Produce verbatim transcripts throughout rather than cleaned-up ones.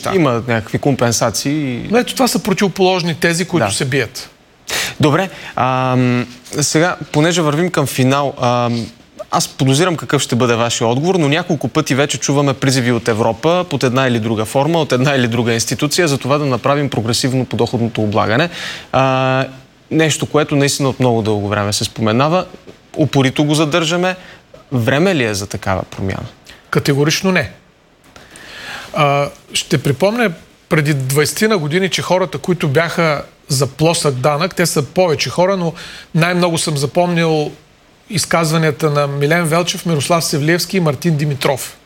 неща. Има някакви компенсации. Но ето това са противоположни тези, които да. се бият. Добре, а, сега, понеже вървим към финал, а, аз подозирам какъв ще бъде вашия отговор, но няколко пъти вече чуваме призиви от Европа под една или друга форма, от една или друга институция, за това да направим прогресивно подоходното облагане. А, нещо, което наистина от много дълго време се споменава. Упорито го задържаме. Време ли е за такава промяна? Категорично не. А, ще припомня преди двайсет на години, че хората, които бяха за плосък данък, те са повече хора, но най-много съм запомнил изказванията на Милен Велчев, Мирослав Севлиевски и Мартин Димитров.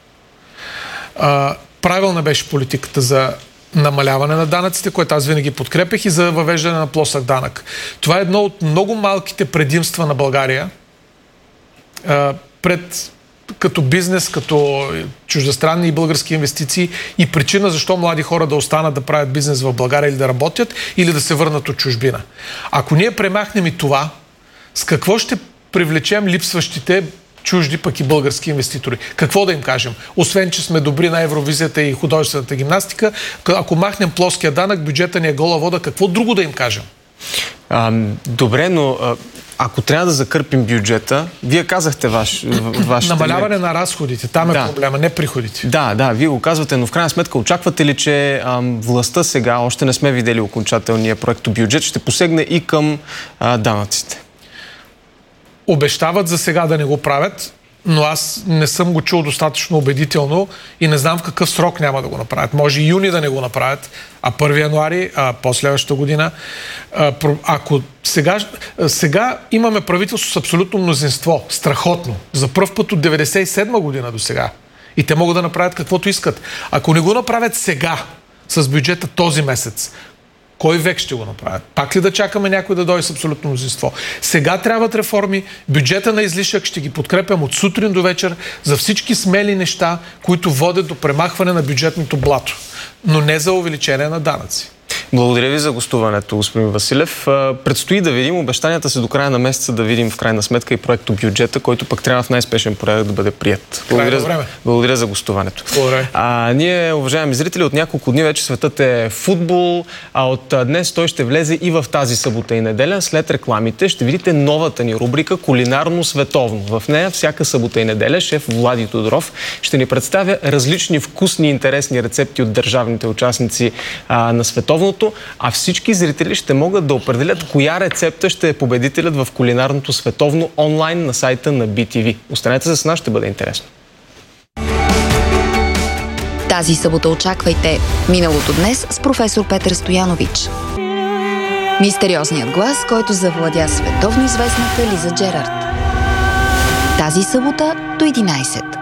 А, правилна беше политиката за намаляване на данъците, което аз винаги подкрепях, и за въвеждане на плосък данък. Това е едно от много малките предимства на България а, пред като бизнес, като чуждестранни и български инвестиции, и причина защо млади хора да останат да правят бизнес в България или да работят, или да се върнат от чужбина. Ако ние премахнем и това, с какво ще привлечем липсващите чужди, пък и български инвеститори? Какво да им кажем? Освен, че сме добри на Евровизията и художествената гимнастика, ако махнем плоския данък, бюджета ни е гола вода, какво друго да им кажем? А, добре, но а, ако трябва да закърпим бюджета, вие казахте ваш, вашите... Намаляване на разходите, там е да. проблема, не приходите. Да, да, вие го казвате, но в крайна сметка очаквате ли, че ам, властта сега, още не сме видели окончателния проектобюджет, ще посегне и към а, данъците? Обещават за сега да не го правят, но аз не съм го чул достатъчно убедително и не знам в какъв срок няма да го направят. Може и юни да не го направят, а първи януари, а последващата година. Ако сега, сега имаме правителство с абсолютно мнозинство, страхотно, за пръв път от деветдесет и седма година до сега. И те могат да направят каквото искат. Ако не го направят сега, с бюджета този месец, кой век ще го направят? Пак ли да чакаме някой да дойде с абсолютно мнозинство? Сега трябват реформи, бюджета на излишък ще ги подкрепям от сутрин до вечер за всички смели неща, които водят до премахване на бюджетното блато, но не за увеличение на данъци. Благодаря ви за гостуването, господин Василев. Предстои да видим обещанията си до края на месеца, да видим в крайна сметка и проекто бюджета, който пък трябва в най-спешен порядък да бъде прият. Благодаря, за, благодаря за гостуването. А, ние, уважаеми зрители, от няколко дни вече светът е футбол, а от днес той ще влезе и в тази събота и неделя. След рекламите ще видите новата ни рубрика Кулинарно световно. В нея всяка събота и неделя шеф Влади Тодоров ще ни представя различни вкусни и интересни рецепти от държавните участници а, на световното, а всички зрители ще могат да определят коя рецепта ще е победителят в Кулинарното световно онлайн на сайта на би ти ви. Останете с нас, ще бъде интересно. Тази събота очаквайте Миналото днес с професор Петър Стоянович. Мистериозният глас, който завладя световно известната Лиза Джерард. Тази събота до единайсет.